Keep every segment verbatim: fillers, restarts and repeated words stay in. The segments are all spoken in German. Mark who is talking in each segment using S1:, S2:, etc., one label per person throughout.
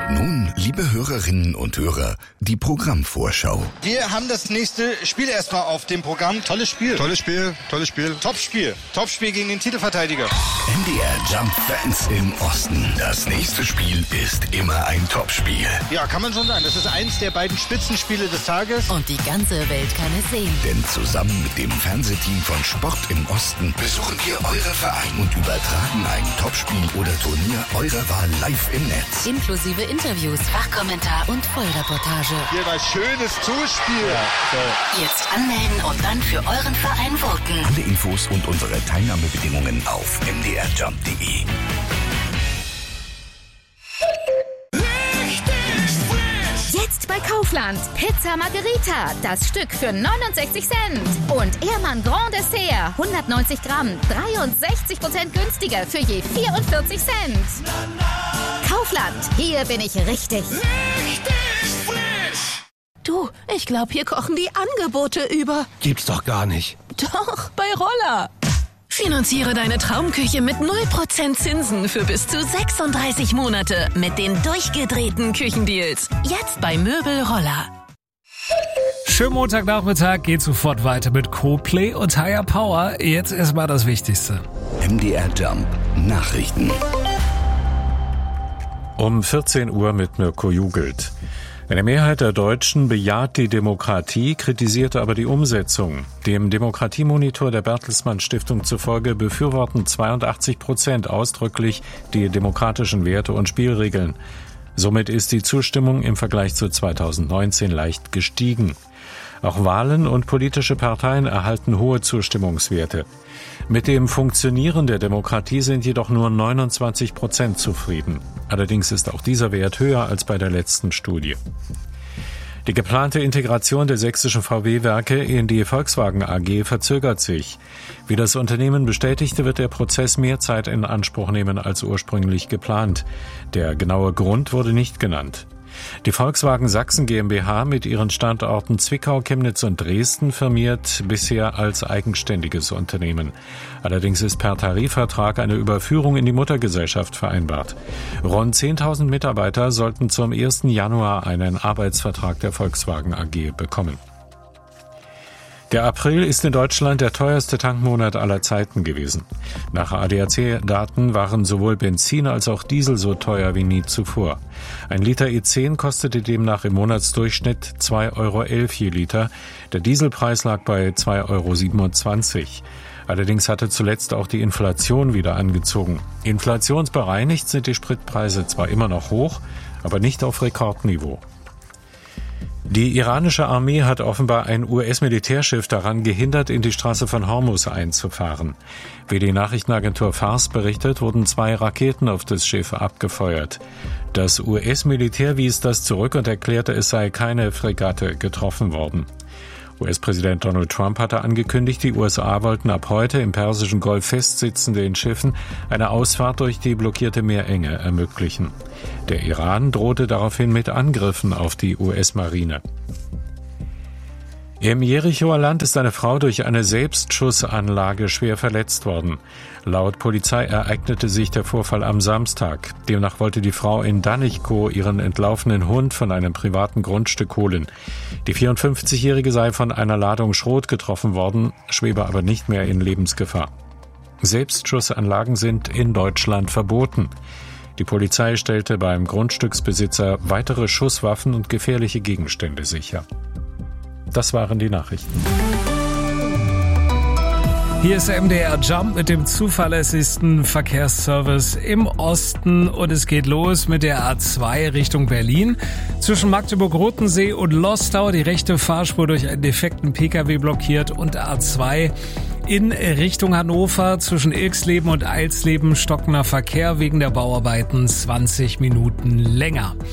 S1: Nun, liebe Hörerinnen und Hörer, die Programmvorschau.
S2: Wir haben das nächste Spiel erstmal auf dem Programm. Tolles Spiel.
S3: Tolles Spiel, tolles Spiel.
S2: Top-Spiel. Top-Spiel gegen den Titelverteidiger.
S1: M D R Jump Fans im Osten. Das nächste Spiel ist immer ein Topspiel.
S2: Ja, kann man schon sagen. Das ist eins der beiden Spitzenspiele des Tages.
S4: Und die ganze Welt kann es sehen.
S1: Denn zusammen mit dem Fernsehteam von Sport im Osten besuchen wir eure Vereine und übertragen ein Topspiel oder Turnier eurer Wahl live im Netz.
S4: Inklusive Interviews, Fachkommentar und Vollreportage.
S2: Hier war schönes Zuspiel. Ja,
S4: so. Jetzt anmelden und dann für euren Verein voten.
S1: Alle Infos und unsere Teilnahmebedingungen auf m d r jump punkt d e.
S5: Jetzt bei Kaufland. Pizza Margherita. Das Stück für neunundsechzig Cent. Und Ehrmann Grand Dessert. hundertneunzig Gramm. dreiundsechzig Prozent günstiger für je vierundvierzig Cent. Kaufland. Hier bin ich richtig.
S6: Richtig frisch. Du, ich glaube, hier kochen die Angebote über.
S3: Gibt's doch gar nicht.
S6: Doch, bei Roller. Finanziere deine Traumküche mit null Prozent Zinsen für bis zu sechsunddreißig Monate mit den durchgedrehten Küchendeals. Jetzt bei Möbel Roller.
S7: Schönen Montagnachmittag, geht sofort weiter mit Coplay und Higher Power. Jetzt erstmal das Wichtigste.
S1: M D R Jump Nachrichten.
S8: Um vierzehn Uhr mit Mirko Jugelt. Eine Mehrheit der Deutschen bejaht die Demokratie, kritisierte aber die Umsetzung. Dem Demokratiemonitor der Bertelsmann Stiftung zufolge befürworten zweiundachtzig Prozent ausdrücklich die demokratischen Werte und Spielregeln. Somit ist die Zustimmung im Vergleich zu zweitausendneunzehn leicht gestiegen. Auch Wahlen und politische Parteien erhalten hohe Zustimmungswerte. Mit dem Funktionieren der Demokratie sind jedoch nur neunundzwanzig Prozent zufrieden. Allerdings ist auch dieser Wert höher als bei der letzten Studie. Die geplante Integration der sächsischen V W-Werke in die Volkswagen A G verzögert sich. Wie das Unternehmen bestätigte, wird der Prozess mehr Zeit in Anspruch nehmen als ursprünglich geplant. Der genaue Grund wurde nicht genannt. Die Volkswagen Sachsen GmbH mit ihren Standorten Zwickau, Chemnitz und Dresden firmiert bisher als eigenständiges Unternehmen. Allerdings ist per Tarifvertrag eine Überführung in die Muttergesellschaft vereinbart. Rund zehntausend Mitarbeiter sollten zum ersten Januar einen Arbeitsvertrag der Volkswagen A G bekommen. Der April ist in Deutschland der teuerste Tankmonat aller Zeiten gewesen. Nach A D A C-Daten waren sowohl Benzin als auch Diesel so teuer wie nie zuvor. Ein Liter E zehn kostete demnach im Monatsdurchschnitt zwei Euro elf je Liter. Der Dieselpreis lag bei zwei Euro siebenundzwanzig. Allerdings hatte zuletzt auch die Inflation wieder angezogen. Inflationsbereinigt sind die Spritpreise zwar immer noch hoch, aber nicht auf Rekordniveau. Die iranische Armee hat offenbar ein U S-Militärschiff daran gehindert, in die Straße von Hormuz einzufahren. Wie die Nachrichtenagentur Fars berichtet, wurden zwei Raketen auf das Schiff abgefeuert. Das U S-Militär wies das zurück und erklärte, es sei keine Fregatte getroffen worden. U S-Präsident Donald Trump hatte angekündigt, die U S A wollten ab heute im Persischen Golf festsitzenden Schiffen eine Ausfahrt durch die blockierte Meerenge ermöglichen. Der Iran drohte daraufhin mit Angriffen auf die U S-Marine. Im Jerichoer Land ist eine Frau durch eine Selbstschussanlage schwer verletzt worden. Laut Polizei ereignete sich der Vorfall am Samstag. Demnach wollte die Frau in Danichkow ihren entlaufenen Hund von einem privaten Grundstück holen. Die vierundfünfzigjährige sei von einer Ladung Schrot getroffen worden, schwebe aber nicht mehr in Lebensgefahr. Selbstschussanlagen sind in Deutschland verboten. Die Polizei stellte beim Grundstücksbesitzer weitere Schusswaffen und gefährliche Gegenstände sicher. Das waren die Nachrichten.
S7: Hier ist M D R Jump mit dem zuverlässigsten Verkehrsservice im Osten und es geht los mit der A zwei Richtung Berlin. Zwischen Magdeburg-Rotensee und Lostau die rechte Fahrspur durch einen defekten Pkw blockiert und A zwei in Richtung Hannover zwischen Ilksleben und Eilsleben stockender Verkehr wegen der Bauarbeiten zwanzig Minuten länger.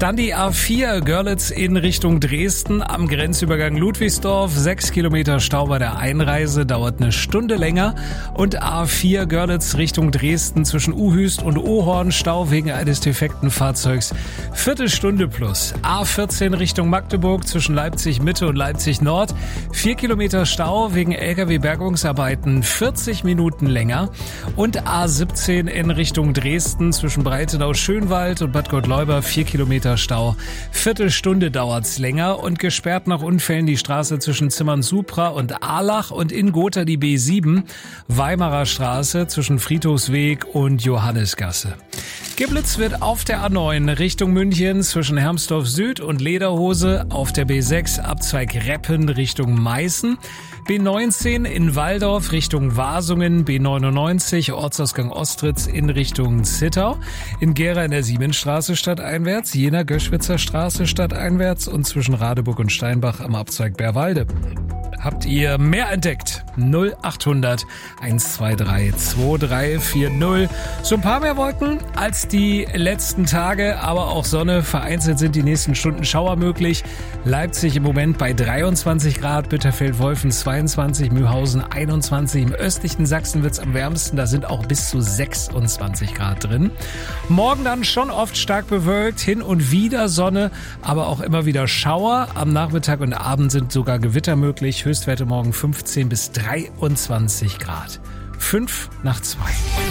S7: Dann die A vier Görlitz in Richtung Dresden am Grenzübergang Ludwigsdorf. Sechs Kilometer Stau bei der Einreise, dauert eine Stunde länger. Und A vier Görlitz Richtung Dresden zwischen Uhüst und Ohorn. Stau wegen eines defekten Fahrzeugs. Viertelstunde plus. A vierzehn Richtung Magdeburg zwischen Leipzig Mitte und Leipzig Nord. Vier Kilometer Stau wegen L K W-Bergungsarbeiten. vierzig Minuten länger. Und A siebzehn in Richtung Dresden zwischen Breitenau-Schönwald und Bad Gottleuba. Vier Kilometer Stau. Viertelstunde dauert's länger und gesperrt nach Unfällen die Straße zwischen Zimmern-Supra und Ahlach und in Gotha die B sieben. Weimarer Straße zwischen Friedhofsweg und Johannesgasse. Geblitzt wird auf der A neun Richtung München zwischen Hermsdorf Süd und Lederhose, auf der B sechs Abzweig Reppen Richtung Meißen, B neunzehn in Walldorf Richtung Wasungen, B neunundneunzig Ortsausgang Ostritz in Richtung Zittau, in Gera in der Siemensstraße stadteinwärts, Jena Göschwitzer Straße stadteinwärts und zwischen Radeburg und Steinbach am Abzweig Bärwalde. Habt ihr mehr entdeckt? null achthundert eins zwei drei zwei drei vier null. So ein paar mehr Wolken als die letzten Tage, aber auch Sonne. Vereinzelt sind die nächsten Stunden Schauer möglich. Leipzig im Moment bei dreiundzwanzig Grad, Bitterfeld-Wolfen zweiundzwanzig, Mühlhausen einundzwanzig. Im östlichen Sachsen wird's am wärmsten, da sind auch bis zu sechsundzwanzig Grad drin. Morgen dann schon oft stark bewölkt, hin und wieder Sonne, aber auch immer wieder Schauer. Am Nachmittag und Abend sind sogar Gewitter möglich. Höchstwerte morgen fünfzehn bis dreiundzwanzig Grad. Fünf nach zwei.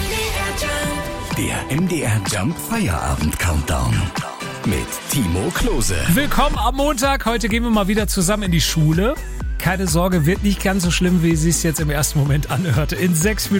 S1: Der M D R Jump Feierabend Countdown mit Timo Klose.
S7: Willkommen am Montag. Heute gehen wir mal wieder zusammen in die Schule. Keine Sorge, wird nicht ganz so schlimm, wie es sich jetzt im ersten Moment anhörte. In sechs Minuten